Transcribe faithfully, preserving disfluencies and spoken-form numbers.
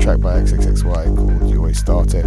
track by X X X Y called You Always Start It.